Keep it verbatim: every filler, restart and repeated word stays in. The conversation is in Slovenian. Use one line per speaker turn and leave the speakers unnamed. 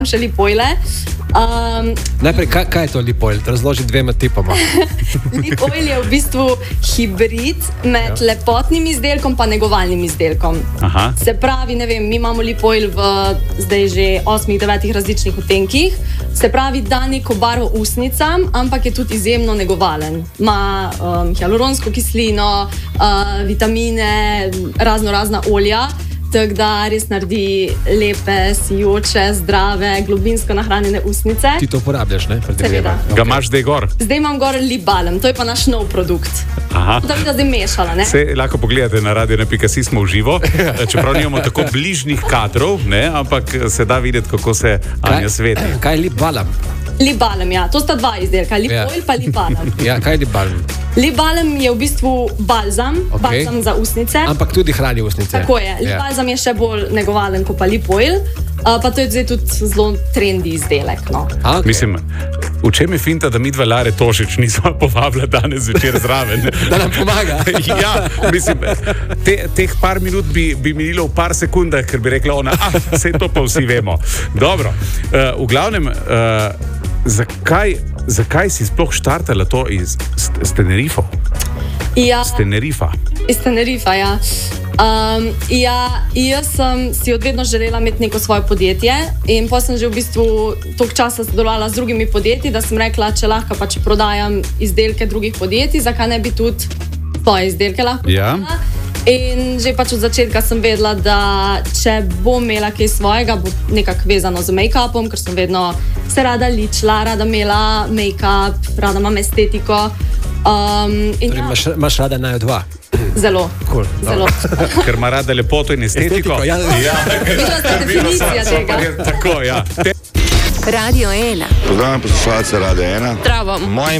še Lipoile. Um,
Najprej, kaj, kaj je to Lipoil? Razloži dvema tipama.
Lipoil je v bistvu hibrid med ja. lepotnim izdelkom pa negovalnim izdelkom.
Aha.
Se pravi, ne vem, mi imamo Lipoil v zdaj že osmih, devetih različnih odtenkih. Se pravi, da neko barvo usnicam, ampak je tudi izjemno negovalen. Ima um, hialuronsko kislino, uh, vitamine, razno razna olja. Tako da res naredi lepe, sijoče, zdrave, globinsko nahranjene usnice.
Ti to uporabljaš, ne?
Seveda.
Okay. Ga imaš zdaj gor?
Zdaj imam gor Lip Balm, to je pa naš nov produkt.
Aha.
Da bi ga zdaj mešala, ne?
Se lahko pogledate na radio pika si smo v živo, čeprav nimamo tako bližnjih kadrov, ne? Ampak se da videti, kako se Anja sveti.
Kaj je Lip Balm?
Lip Balm, ja. To sta dva izdelka, Lip
Ja.
Oil pa Lip Balm.
Ja, kaj je Lip Balm?
Lip Balm je v bistvu balzam,
Ok.
balzam za usnice.
Ampak tudi hrani usnice.
Tako je. Lip
Ja.
balzam je še bolj negovalen kot pa Lip Oil, uh, pa to je zdaj tudi zelo trendi izdelek, no.
A, okej.
Mislim, v čem je finta, da mi dva Lare Tošič nismo povabila danes večer zraven?
Da nam pomaga.
Ja, mislim, te, teh par minut bi, bi minilo v par sekundah, ker bi rekla ona, ah, vse to pa vsi vemo. Dobro, uh, v glavnem, uh, zakaj, zakaj si sploh štartala to iz s Tenerifo?
Ja.
S Tenerifa.
Iz Tenerifa, ja. Um, ja, jaz sem si odvedno želela imeti neko svoje podjetje in potem sem že v bistvu toliko časa sodelovala z drugimi podjetji, da sem rekla, če lahko pač prodajam izdelke drugih podjetij, zakaj ne bi tudi svoje izdelke lahko
Ja.
prodala. In že pač od začetka sem vedela, da če bom imela kaj svojega, bo nekako vezano z make-upom, ker sem vedno se rada ličila, rada imela make-up, rada imam estetiko. Um, in
Torej,
ja,
imaš, imaš rada naj dva.
zelo,
Cool.
zelo.
Ker ima rada lepoto in estetiko.
Estetiko, ja.
Ja,
Videla sta definicija tega.
Tako, ja.
Radio ena.
Pozdravljam poslušalce Radia ena.
Zdravo.
Moje